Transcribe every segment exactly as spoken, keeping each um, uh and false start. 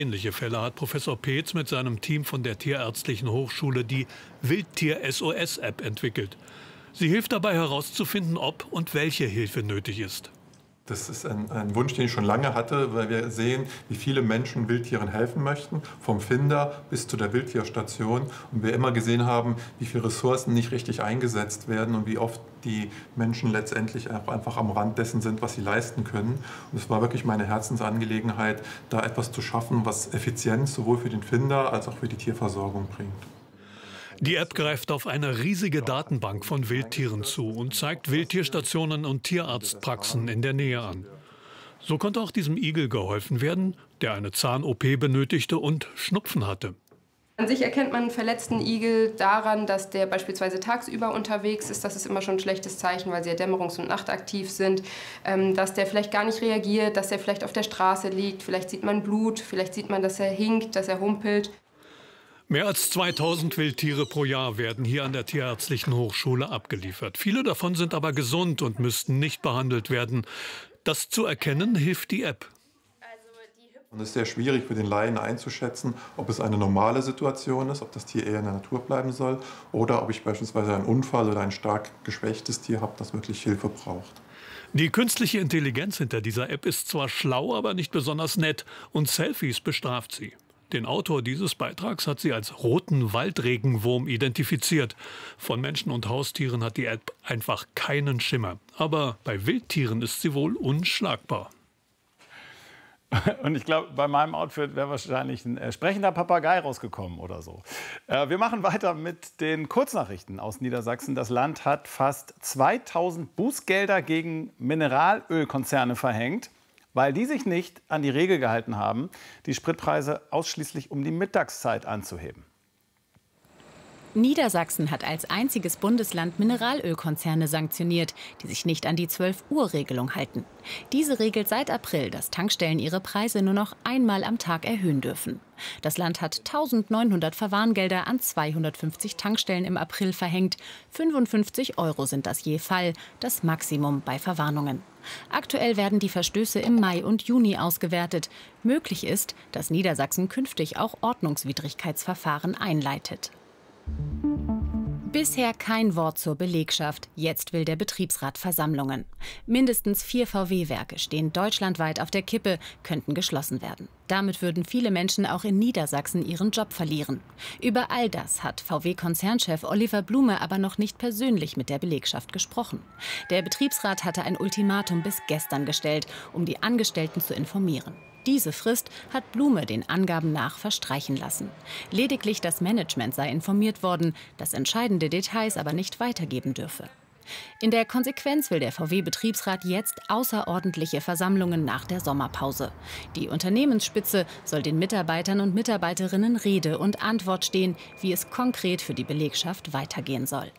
Ähnliche Fälle hat Professor Peetz mit seinem Team von der Tierärztlichen Hochschule die Wildtier-S O S-App entwickelt. Sie hilft dabei herauszufinden, ob und welche Hilfe nötig ist. Das ist ein, ein Wunsch, den ich schon lange hatte, weil wir sehen, wie viele Menschen Wildtieren helfen möchten, vom Finder bis zu der Wildtierstation. Und wir immer gesehen haben, wie viele Ressourcen nicht richtig eingesetzt werden und wie oft die Menschen letztendlich einfach am Rand dessen sind, was sie leisten können. Und es war wirklich meine Herzensangelegenheit, da etwas zu schaffen, was Effizienz sowohl für den Finder als auch für die Tierversorgung bringt. Die App greift auf eine riesige Datenbank von Wildtieren zu und zeigt Wildtierstationen und Tierarztpraxen in der Nähe an. So konnte auch diesem Igel geholfen werden, der eine Zahn-O P benötigte und Schnupfen hatte. An sich erkennt man einen verletzten Igel daran, dass der beispielsweise tagsüber unterwegs ist. Das ist immer schon ein schlechtes Zeichen, weil sie ja dämmerungs- und nachtaktiv sind. Ähm, dass der vielleicht gar nicht reagiert, dass er vielleicht auf der Straße liegt. Vielleicht sieht man Blut, vielleicht sieht man, dass er hinkt, dass er humpelt. Mehr als zweitausend Wildtiere pro Jahr werden hier an der Tierärztlichen Hochschule abgeliefert. Viele davon sind aber gesund und müssten nicht behandelt werden. Das zu erkennen hilft die App. Und es ist sehr schwierig für den Laien einzuschätzen, ob es eine normale Situation ist, ob das Tier eher in der Natur bleiben soll oder ob ich beispielsweise einen Unfall oder ein stark geschwächtes Tier habe, das wirklich Hilfe braucht. Die künstliche Intelligenz hinter dieser App ist zwar schlau, aber nicht besonders nett und Selfies bestraft sie. Den Autor dieses Beitrags hat sie als roten Waldregenwurm identifiziert. Von Menschen und Haustieren hat die App einfach keinen Schimmer. Aber bei Wildtieren ist sie wohl unschlagbar. Und ich glaube, bei meinem Outfit wäre wahrscheinlich ein äh, sprechender Papagei rausgekommen oder so. Äh, wir machen weiter mit den Kurznachrichten aus Niedersachsen. Das Land hat fast zweitausend Bußgelder gegen Mineralölkonzerne verhängt, weil die sich nicht an die Regel gehalten haben, die Spritpreise ausschließlich um die Mittagszeit anzuheben. Niedersachsen hat als einziges Bundesland Mineralölkonzerne sanktioniert, die sich nicht an die zwölf Uhr Regelung halten. Diese regelt seit April, dass Tankstellen ihre Preise nur noch einmal am Tag erhöhen dürfen. Das Land hat eintausendneunhundert Verwarngelder an zweihundertfünfzig Tankstellen im April verhängt. fünfundfünfzig Euro sind das je Fall, das Maximum bei Verwarnungen. Aktuell werden die Verstöße im Mai und Juni ausgewertet. Möglich ist, dass Niedersachsen künftig auch Ordnungswidrigkeitsverfahren einleitet. Bisher kein Wort zur Belegschaft. Jetzt will der Betriebsrat Versammlungen. Mindestens vier V W-Werke stehen deutschlandweit auf der Kippe, könnten geschlossen werden. Damit würden viele Menschen auch in Niedersachsen ihren Job verlieren. Über all das hat V W-Konzernchef Oliver Blume aber noch nicht persönlich mit der Belegschaft gesprochen. Der Betriebsrat hatte ein Ultimatum bis gestern gestellt, um die Angestellten zu informieren. Diese Frist hat Blume den Angaben nach verstreichen lassen. Lediglich das Management sei informiert worden, das entscheidende Details aber nicht weitergeben dürfe. In der Konsequenz will der V W-Betriebsrat jetzt außerordentliche Versammlungen nach der Sommerpause. Die Unternehmensspitze soll den Mitarbeitern und Mitarbeiterinnen Rede und Antwort stehen, wie es konkret für die Belegschaft weitergehen soll.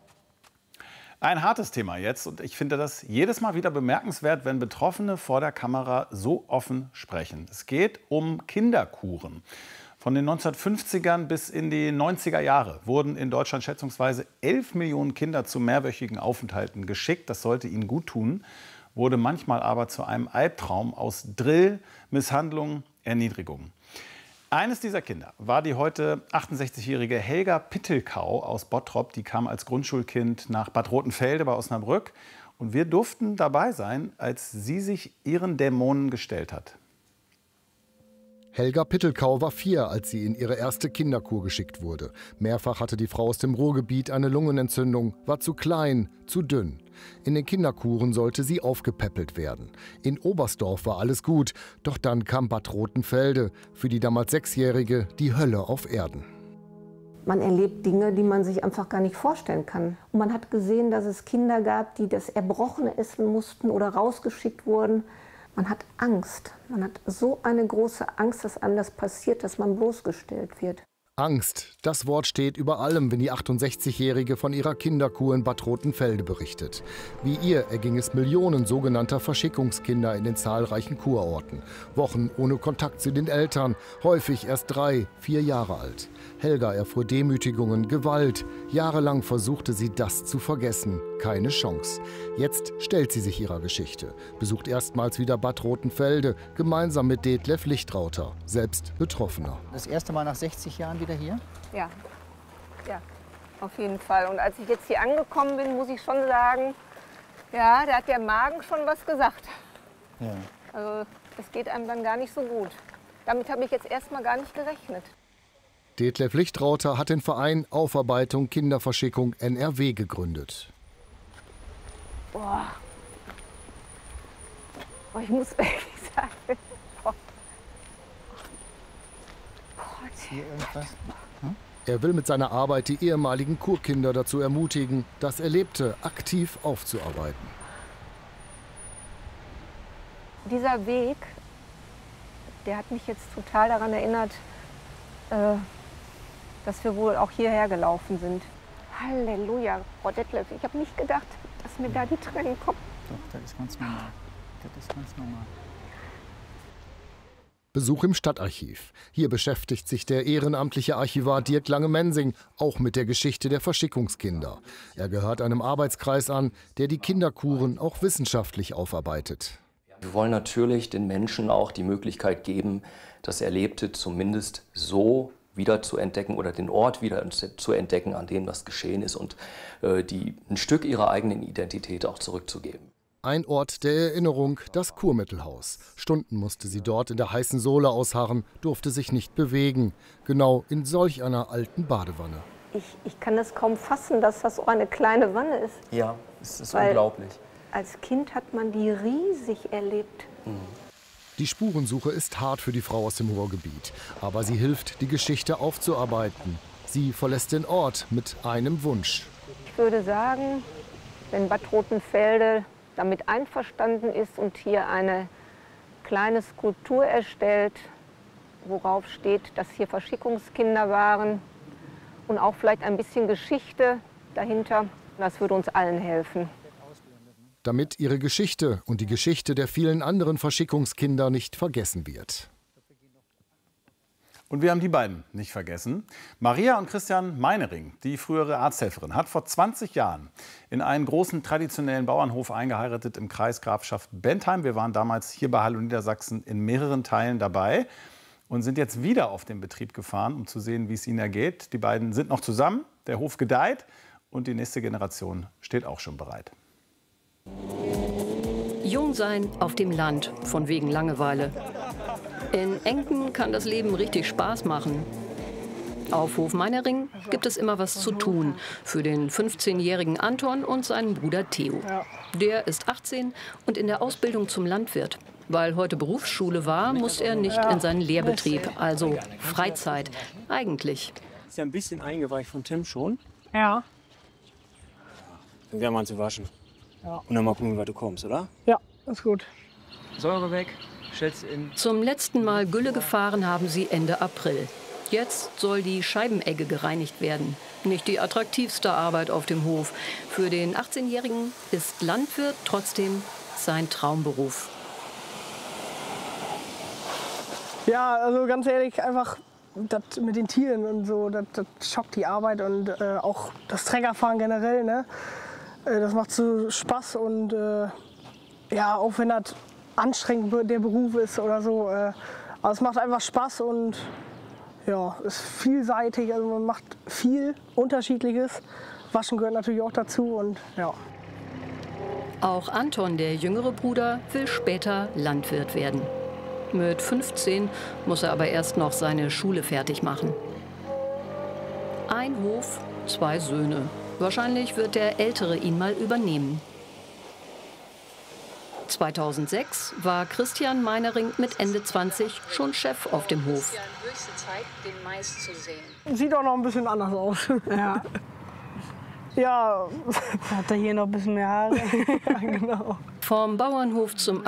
Ein hartes Thema jetzt und ich finde das jedes Mal wieder bemerkenswert, wenn Betroffene vor der Kamera so offen sprechen. Es geht um Kinderkuren. Von den neunzehnhundertfünfzigern bis in die neunziger Jahre wurden in Deutschland schätzungsweise elf Millionen Kinder zu mehrwöchigen Aufenthalten geschickt. Das sollte ihnen gut tun, wurde manchmal aber zu einem Albtraum aus Drill, Misshandlungen, Erniedrigungen. Eines dieser Kinder war die heute achtundsechzigjährige Helga Pittelkau aus Bottrop. Die kam als Grundschulkind nach Bad Rotenfelde bei Osnabrück. Und wir durften dabei sein, als sie sich ihren Dämonen gestellt hat. Helga Pittelkau war vier, als sie in ihre erste Kinderkur geschickt wurde. Mehrfach hatte die Frau aus dem Ruhrgebiet eine Lungenentzündung, war zu klein, zu dünn. In den Kinderkuren sollte sie aufgepäppelt werden. In Oberstdorf war alles gut, doch dann kam Bad Rotenfelde, für die damals Sechsjährige die Hölle auf Erden. Man erlebt Dinge, die man sich einfach gar nicht vorstellen kann. Und man hat gesehen, dass es Kinder gab, die das Erbrochene essen mussten oder rausgeschickt wurden. Man hat Angst. Man hat so eine große Angst, dass einem das passiert, dass man bloßgestellt wird. Angst, das Wort steht über allem, wenn die achtundsechzigjährige von ihrer Kinderkur in Bad Rotenfelde berichtet. Wie ihr erging es Millionen sogenannter Verschickungskinder in den zahlreichen Kurorten. Wochen ohne Kontakt zu den Eltern, häufig erst drei, vier Jahre alt. Helga erfuhr Demütigungen, Gewalt. Jahrelang versuchte sie, das zu vergessen. Keine Chance. Jetzt stellt sie sich ihrer Geschichte, besucht erstmals wieder Bad Rotenfelde, gemeinsam mit Detlef Lichtrauter, selbst Betroffener. Das erste Mal nach sechzig Jahren wieder hier? Ja, ja, auf jeden Fall. Und als ich jetzt hier angekommen bin, muss ich schon sagen, ja, da hat der Magen schon was gesagt. Ja. Also es geht einem dann gar nicht so gut. Damit habe ich jetzt erstmal gar nicht gerechnet. Detlef Lichtrauter hat den Verein Aufarbeitung Kinderverschickung N R W gegründet. Boah. Boah, ich muss wirklich sagen, boah. Hier irgendwas? Hm? Er will mit seiner Arbeit die ehemaligen Kurkinder dazu ermutigen, das Erlebte aktiv aufzuarbeiten. Dieser Weg, der hat mich jetzt total daran erinnert, äh, dass wir wohl auch hierher gelaufen sind. Halleluja, Frau Detlef, ich habe nicht gedacht, dass mir da die Tränen kommen. Doch, das ist ganz normal. Das ist ganz normal. Besuch im Stadtarchiv. Hier beschäftigt sich der ehrenamtliche Archivar Dirk Lange-Mensing auch mit der Geschichte der Verschickungskinder. Er gehört einem Arbeitskreis an, der die Kinderkuren auch wissenschaftlich aufarbeitet. Wir wollen natürlich den Menschen auch die Möglichkeit geben, das Erlebte zumindest so wieder zu entdecken oder den Ort wieder zu entdecken, an dem das geschehen ist und äh, die ein Stück ihrer eigenen Identität auch zurückzugeben. Ein Ort der Erinnerung, das Kurmittelhaus. Stunden musste sie dort in der heißen Sohle ausharren, durfte sich nicht bewegen. Genau in solch einer alten Badewanne. Ich, ich kann es kaum fassen, dass das so eine kleine Wanne ist. Ja, es ist Weil unglaublich. Als Kind hat man die riesig erlebt. Mhm. Die Spurensuche ist hart für die Frau aus dem Ruhrgebiet. Aber sie hilft, die Geschichte aufzuarbeiten. Sie verlässt den Ort mit einem Wunsch. Ich würde sagen, wenn Bad Rotenfelde damit einverstanden ist und hier eine kleine Skulptur erstellt, worauf steht, dass hier Verschickungskinder waren und auch vielleicht ein bisschen Geschichte dahinter, das würde uns allen helfen. Damit ihre Geschichte und die Geschichte der vielen anderen Verschickungskinder nicht vergessen wird. Und wir haben die beiden nicht vergessen. Maria und Christian Meinering, die frühere Arzthelferin, hat vor zwanzig Jahren in einen großen traditionellen Bauernhof eingeheiratet im Kreis Grafschaft Bentheim. Wir waren damals hier bei Hallo Niedersachsen in mehreren Teilen dabei und sind jetzt wieder auf den Betrieb gefahren, um zu sehen, wie es ihnen ergeht. Die beiden sind noch zusammen, der Hof gedeiht und die nächste Generation steht auch schon bereit. Jung sein auf dem Land, von wegen Langeweile. In Enken kann das Leben richtig Spaß machen. Auf Hof Meinering gibt es immer was zu tun für den fünfzehnjährigen Anton und seinen Bruder Theo. Der ist achtzehn und in der Ausbildung zum Landwirt. Weil heute Berufsschule war, muss er nicht in seinen Lehrbetrieb, also Freizeit, eigentlich. Ist ja ein bisschen eingeweicht von Tim schon. Ja. Dann werden wir an zu waschen. Ja. Und dann mal gucken, wie weit du kommst, oder? Ja, ist gut. Säure weg. In Zum letzten Mal Gülle gefahren haben sie Ende April. Jetzt soll die Scheibenegge gereinigt werden. Nicht die attraktivste Arbeit auf dem Hof. Für den achtzehnjährigen ist Landwirt trotzdem sein Traumberuf. Ja, also ganz ehrlich, einfach das mit den Tieren und so, das, das schockt die Arbeit und äh, auch das Treckerfahren generell, ne? Äh, das macht so Spaß und äh, ja, auch wenn das anstrengend der Beruf ist oder so. Äh, aber es macht einfach Spaß und ja, ist vielseitig. Also man macht viel Unterschiedliches. Waschen gehört natürlich auch dazu und ja. Auch Anton, der jüngere Bruder, will später Landwirt werden. Mit fünfzehn muss er aber erst noch seine Schule fertig machen. Ein Hof, zwei Söhne. Wahrscheinlich wird der Ältere ihn mal übernehmen. zweitausendsechs war Christian Meinering mit Ende zwanzig schon Chef auf dem Hof. Sieht auch noch ein bisschen anders aus. Ja. Ja. Hat er hier noch ein bisschen mehr Haare? Ja, genau. Vom Bauernhof zum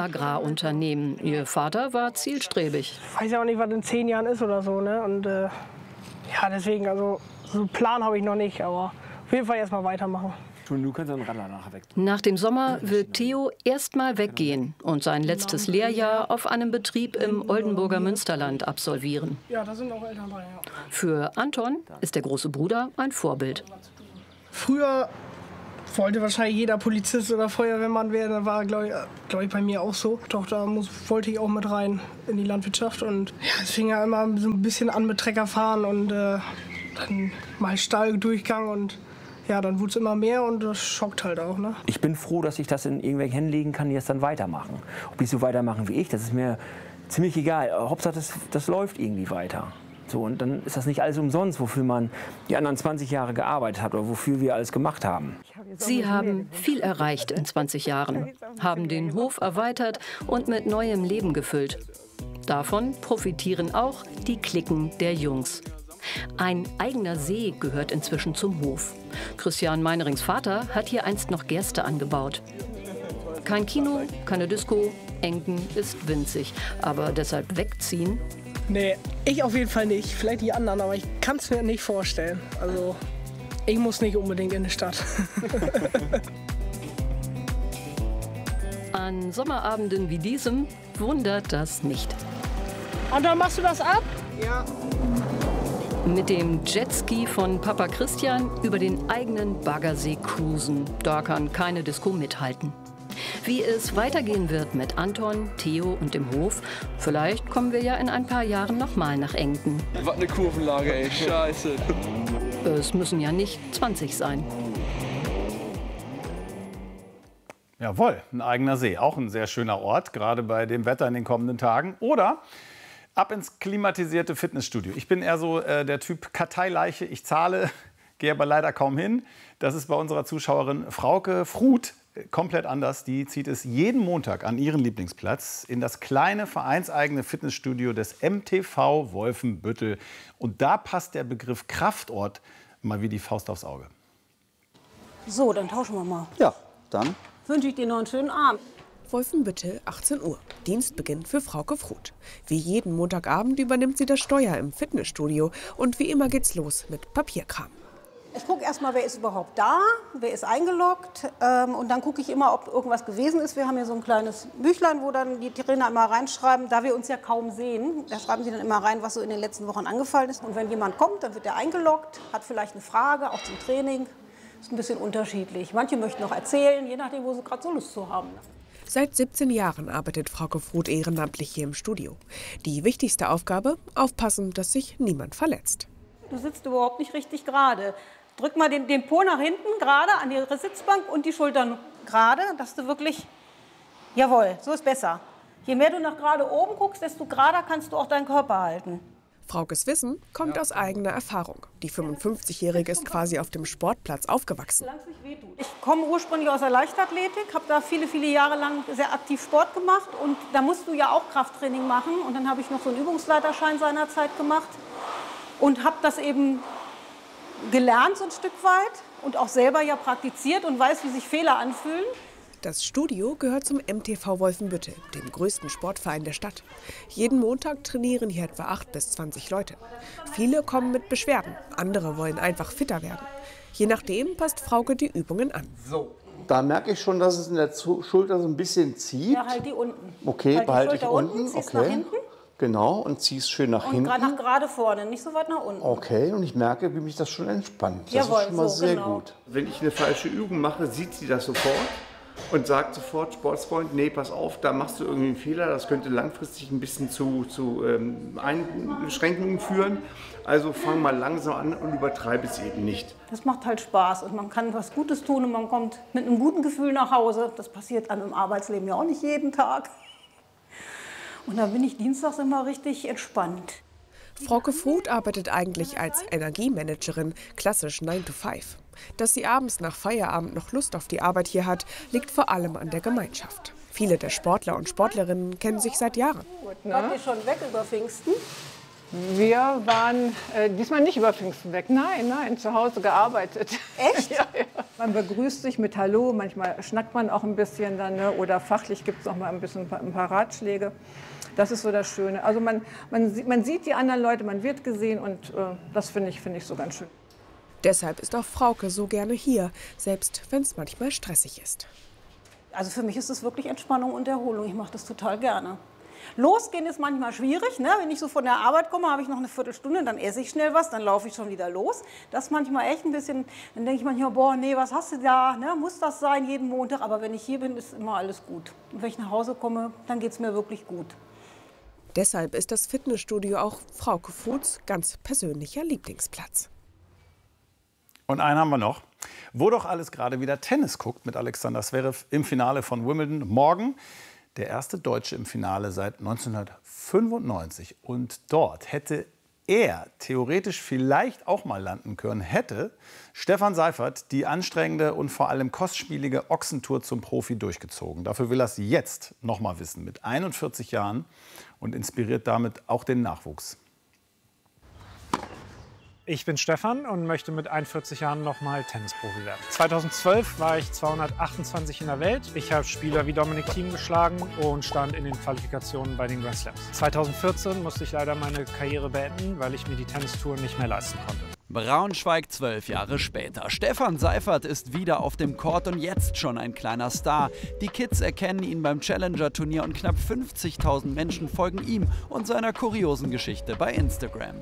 Agrarunternehmen. Ihr Vater war zielstrebig. Ich weiß ja auch nicht, was in zehn Jahren ist oder so. Ne? Und, äh, Ja, deswegen, also so einen Plan habe ich noch nicht, aber auf jeden Fall erstmal weitermachen. Du kannst einen Radler nachher weg. Nach dem Sommer wird Theo erstmal weggehen und sein letztes Lehrjahr auf einem Betrieb im Oldenburger Münsterland absolvieren. Ja, da sind auch Eltern bei, ja. Für Anton ist der große Bruder ein Vorbild. Früher wollte wahrscheinlich jeder Polizist oder Feuerwehrmann werden. Das war, glaube ich, glaub ich, bei mir auch so. Doch, da muss, wollte ich auch mit rein in die Landwirtschaft. Und ja, es fing ja immer so ein bisschen an mit Trecker fahren und äh, dann mal Stahldurchgang und ja, dann wurde es immer mehr und das schockt halt auch, ne? Ich bin froh, dass ich das in irgendwelchen Händen legen kann, die es dann weitermachen. Ob die so weitermachen wie ich, das ist mir ziemlich egal. Hauptsache, das, das läuft irgendwie weiter. So, und dann ist das nicht alles umsonst, wofür man die anderen zwanzig Jahre gearbeitet hat oder wofür wir alles gemacht haben. Sie haben viel erreicht in zwanzig Jahren, haben den Hof erweitert und mit neuem Leben gefüllt. Davon profitieren auch die Cliquen der Jungs. Ein eigener See gehört inzwischen zum Hof. Christian Meinerings Vater hat hier einst noch Gerste angebaut. Kein Kino, keine Disco, Enken ist winzig. Aber deshalb wegziehen? Nee, ich auf jeden Fall nicht. Vielleicht die anderen, aber ich kann es mir nicht vorstellen. Also, ich muss nicht unbedingt in die Stadt. An Sommerabenden wie diesem wundert das nicht. Und dann machst du das ab? Ja. Mit dem Jetski von Papa Christian über den eigenen Baggersee cruisen. Da kann keine Disco mithalten. Wie es weitergehen wird mit Anton, Theo und dem Hof, vielleicht kommen wir ja in ein paar Jahren noch mal nach Enken. Was eine Kurvenlage, ey, scheiße. Es müssen ja nicht zwanzig sein. Jawohl, ein eigener See, auch ein sehr schöner Ort, gerade bei dem Wetter in den kommenden Tagen. Oder ab ins klimatisierte Fitnessstudio. Ich bin eher so äh, der Typ Karteileiche. Ich zahle, gehe aber leider kaum hin. Das ist bei unserer Zuschauerin Frauke Fruth komplett anders. Die zieht es jeden Montag an ihren Lieblingsplatz in das kleine vereinseigene Fitnessstudio des M T V Wolfenbüttel. Und da passt der Begriff Kraftort mal wie die Faust aufs Auge. So, dann tauschen wir mal. Ja, dann wünsche ich dir noch einen schönen Abend. Wolfenbüttel, achtzehn Uhr. Dienstbeginn für Frauke Fruth. Wie jeden Montagabend übernimmt sie das Steuer im Fitnessstudio. Und wie immer geht's los mit Papierkram. Ich gucke erstmal, wer ist überhaupt da, wer ist eingeloggt. Ähm, und dann gucke ich immer, ob irgendwas gewesen ist. Wir haben hier so ein kleines Büchlein, wo dann die Trainer immer reinschreiben, da wir uns ja kaum sehen. Da schreiben sie dann immer rein, was so in den letzten Wochen angefallen ist. Und wenn jemand kommt, dann wird er eingeloggt, hat vielleicht eine Frage, auch zum Training. Ist ein bisschen unterschiedlich. Manche möchten noch erzählen, je nachdem, wo sie gerade so Lust zu haben. Seit siebzehn Jahren arbeitet Frauke Fruth ehrenamtlich hier im Studio. Die wichtigste Aufgabe, aufpassen, dass sich niemand verletzt. Du sitzt überhaupt nicht richtig gerade. Drück mal den, den Po nach hinten, gerade an die Sitzbank und die Schultern gerade, dass du wirklich, jawohl, so ist besser. Je mehr du nach gerade oben guckst, desto gerader kannst du auch deinen Körper halten. Fraukes Wissen kommt aus eigener Erfahrung. Die fünfundfünfzigjährige ist quasi auf dem Sportplatz aufgewachsen. Ich komme ursprünglich aus der Leichtathletik, habe da viele, viele Jahre lang sehr aktiv Sport gemacht. Und da musst du ja auch Krafttraining machen. Und dann habe ich noch so einen Übungsleiterschein seinerzeit gemacht und habe das eben gelernt so ein Stück weit und auch selber ja praktiziert und weiß, wie sich Fehler anfühlen. Das Studio gehört zum M T V Wolfenbüttel, dem größten Sportverein der Stadt. Jeden Montag trainieren hier etwa acht bis zwanzig Leute. Viele kommen mit Beschwerden, andere wollen einfach fitter werden. Je nachdem passt Frauke die Übungen an. So, da merke ich schon, dass es in der Schulter so ein bisschen zieht. Ja, halt die unten. Okay, halt behalte ich unten. unten. Ziehst Okay. nach hinten. Genau, und ziehst schön nach Und hinten. gerade nach gerade vorne, nicht so weit nach unten. Okay, und ich merke, wie mich das schon entspannt. Das Jawohl, ist schon mal so, sehr genau. gut. Wenn ich eine falsche Übung mache, sieht sie das sofort und sagt sofort, Sportsfreund, nee, pass auf, da machst du irgendwie einen Fehler, das könnte langfristig ein bisschen zu, zu ähm, Einschränkungen führen. Also fang mal langsam an und übertreibe es eben nicht. Das macht halt Spaß und man kann was Gutes tun und man kommt mit einem guten Gefühl nach Hause. Das passiert an einem Arbeitsleben ja auch nicht jeden Tag. Und dann bin ich dienstags immer richtig entspannt. Frauke Fruth arbeitet eigentlich als Energiemanagerin, klassisch neun to five. Dass sie abends nach Feierabend noch Lust auf die Arbeit hier hat, liegt vor allem an der Gemeinschaft. Viele der Sportler und Sportlerinnen kennen sich seit Jahren. Wart ihr schon weg über Pfingsten? Wir waren äh, diesmal nicht über Pfingsten weg. Nein, nein, zu Hause gearbeitet. Echt? Ja, ja. Man begrüßt sich mit Hallo, manchmal schnackt man auch ein bisschen dann, ne? Oder fachlich gibt es auch mal ein bisschen ein paar, ein paar Ratschläge. Das ist so das Schöne. Also man, man, sieht, man sieht die anderen Leute, man wird gesehen und äh, das finde ich, finde ich so ganz schön. Deshalb ist auch Frauke so gerne hier, selbst wenn es manchmal stressig ist. Also für mich ist es wirklich Entspannung und Erholung. Ich mache das total gerne. Losgehen ist manchmal schwierig, ne? Wenn ich so von der Arbeit komme, habe ich noch eine Viertelstunde, dann esse ich schnell was, dann laufe ich schon wieder los. Das ist manchmal echt ein bisschen, dann denke ich manchmal, boah, nee, was hast du da, ne? Muss das sein jeden Montag? Aber wenn ich hier bin, ist immer alles gut. Und wenn ich nach Hause komme, dann geht es mir wirklich gut. Deshalb ist das Fitnessstudio auch Frauke Voths ganz persönlicher Lieblingsplatz. Und einen haben wir noch. Wo doch alles gerade wieder Tennis guckt mit Alexander Zverev im Finale von Wimbledon. Morgen der erste Deutsche im Finale seit neunzehnhundertfünfundneunzig. Und dort hätte er theoretisch vielleicht auch mal landen können, hätte Stefan Seiffert die anstrengende und vor allem kostspielige Ochsentour zum Profi durchgezogen. Dafür will er es jetzt noch mal wissen, mit einundvierzig Jahren, und inspiriert damit auch den Nachwuchs. Ich bin Stefan und möchte mit einundvierzig Jahren noch mal Tennisprofi werden. zweitausendzwölf war ich zweihundertachtundzwanzig in der Welt. Ich habe Spieler wie Dominic Thiem geschlagen und stand in den Qualifikationen bei den Grand Slams. zweitausendvierzehn musste ich leider meine Karriere beenden, weil ich mir die Tennistour nicht mehr leisten konnte. Braunschweig zwölf Jahre später. Stefan Seiffert ist wieder auf dem Court und jetzt schon ein kleiner Star. Die Kids erkennen ihn beim Challenger-Turnier und knapp fünfzigtausend Menschen folgen ihm und seiner kuriosen Geschichte bei Instagram.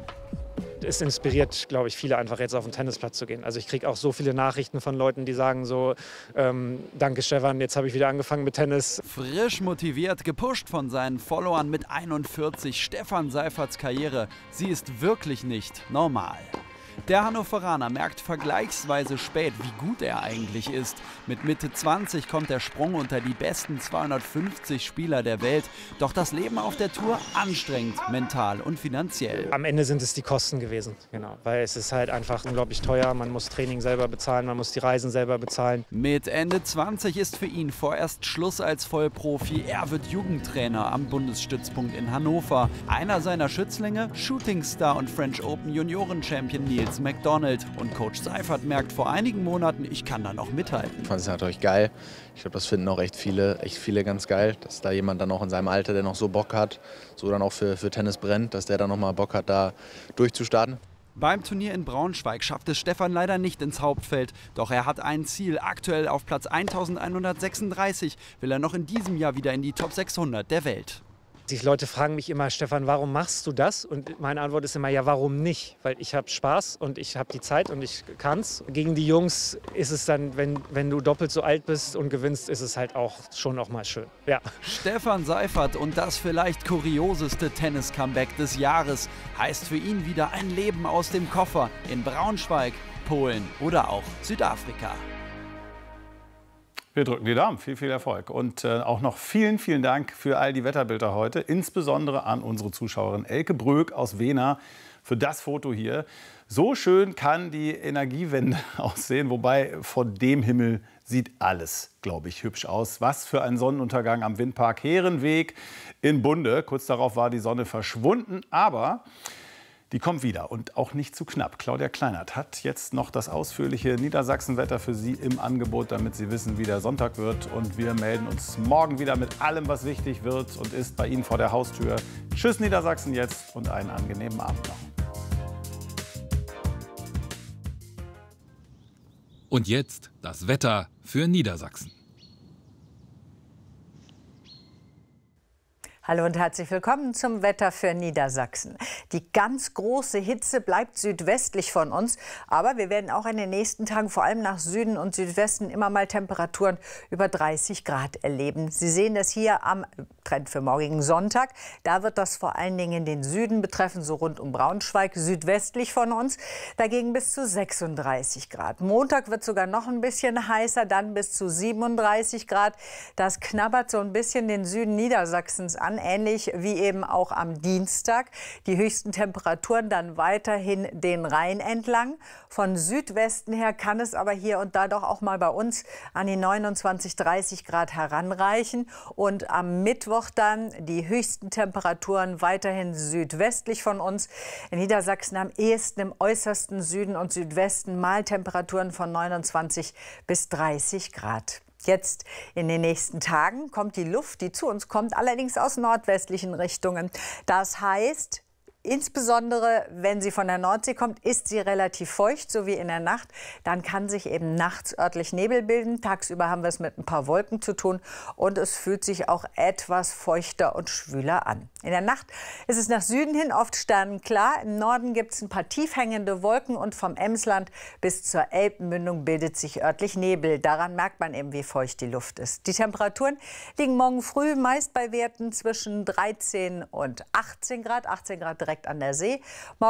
Es inspiriert, glaube ich, viele einfach jetzt auf den Tennisplatz zu gehen. Also ich kriege auch so viele Nachrichten von Leuten, die sagen so, ähm, danke Stefan, jetzt habe ich wieder angefangen mit Tennis. Frisch motiviert, gepusht von seinen Followern mit einundvierzig, Stefan Seiferts Karriere. Sie ist wirklich nicht normal. Der Hannoveraner merkt vergleichsweise spät, wie gut er eigentlich ist. Mit Mitte zwanzig kommt der Sprung unter die besten zweihundertfünfzig Spieler der Welt. Doch das Leben auf der Tour anstrengend, mental und finanziell. Am Ende sind es die Kosten gewesen, genau, weil es ist halt einfach unglaublich teuer. Man muss Training selber bezahlen, man muss die Reisen selber bezahlen. Mit Ende zwanzig ist für ihn vorerst Schluss als Vollprofi. Er wird Jugendtrainer am Bundesstützpunkt in Hannover. Einer seiner Schützlinge, Shootingstar und French Open Junioren-Champion Nils McDonald. Und Coach Seiffert merkt vor einigen Monaten, ich kann da noch mithalten. Ich fand es natürlich geil. Ich glaube, das finden auch echt viele, echt viele ganz geil, dass da jemand dann auch in seinem Alter, der noch so Bock hat, so dann auch für, für Tennis brennt, dass der dann noch mal Bock hat, da durchzustarten. Beim Turnier in Braunschweig schafft es Stefan leider nicht ins Hauptfeld. Doch er hat ein Ziel. Aktuell auf Platz eintausendeinhundertsechsunddreißig will er noch in diesem Jahr wieder in die Top sechshundert der Welt. Die Leute fragen mich immer, Stefan, warum machst du das? Und meine Antwort ist immer, ja, warum nicht? Weil ich habe Spaß und ich habe die Zeit und ich kann's. Gegen die Jungs ist es dann, wenn, wenn du doppelt so alt bist und gewinnst, ist es halt auch schon auch mal schön. Ja. Stefan Seiffert und das vielleicht kurioseste Tennis-Comeback des Jahres heißt für ihn wieder ein Leben aus dem Koffer in Braunschweig, Polen oder auch Südafrika. Wir drücken die Daumen. Viel, viel Erfolg. Und äh, auch noch vielen, vielen Dank für all die Wetterbilder heute. Insbesondere an unsere Zuschauerin Elke Bröck aus Wena für das Foto hier. So schön kann die Energiewende aussehen. Wobei von dem Himmel sieht alles, glaube ich, hübsch aus. Was für ein Sonnenuntergang am Windpark Herrenweg in Bunde. Kurz darauf war die Sonne verschwunden. Aber die kommt wieder und auch nicht zu knapp. Claudia Kleinert hat jetzt noch das ausführliche Niedersachsenwetter für Sie im Angebot, damit Sie wissen, wie der Sonntag wird. Und wir melden uns morgen wieder mit allem, was wichtig wird und ist bei Ihnen vor der Haustür. Tschüss Niedersachsen jetzt und einen angenehmen Abend noch. Und jetzt das Wetter für Niedersachsen. Hallo und herzlich willkommen zum Wetter für Niedersachsen. Die ganz große Hitze bleibt südwestlich von uns, aber wir werden auch in den nächsten Tagen vor allem nach Süden und Südwesten immer mal Temperaturen über dreißig Grad erleben. Sie sehen das hier am Trend für morgigen Sonntag. Da wird das vor allen Dingen den Süden betreffen, so rund um Braunschweig, südwestlich von uns. Dagegen bis zu sechsunddreißig Grad. Montag wird sogar noch ein bisschen heißer, dann bis zu siebenunddreißig Grad. Das knabbert so ein bisschen den Süden Niedersachsens an. Ähnlich wie eben auch am Dienstag. Die höchsten Temperaturen dann weiterhin den Rhein entlang. Von Südwesten her kann es aber hier und da doch auch mal bei uns an die neunundzwanzig, dreißig Grad heranreichen. Und am Mittwoch dann die höchsten Temperaturen weiterhin südwestlich von uns. In Niedersachsen am ehesten im äußersten Süden und Südwesten mal Temperaturen von neunundzwanzig bis dreißig Grad. Jetzt in den nächsten Tagen kommt die Luft, die zu uns kommt, allerdings aus nordwestlichen Richtungen. Das heißt, insbesondere wenn sie von der Nordsee kommt, ist sie relativ feucht, so wie in der Nacht. Dann kann sich eben nachts örtlich Nebel bilden. Tagsüber haben wir es mit ein paar Wolken zu tun und es fühlt sich auch etwas feuchter und schwüler an. In der Nacht ist es nach Süden hin oft sternenklar. Im Norden gibt es ein paar tief hängende Wolken und vom Emsland bis zur Elbmündung bildet sich örtlich Nebel. Daran merkt man eben, wie feucht die Luft ist. Die Temperaturen liegen morgen früh meist bei Werten zwischen dreizehn und achtzehn Grad, achtzehn Grad direkt an der See. Morgen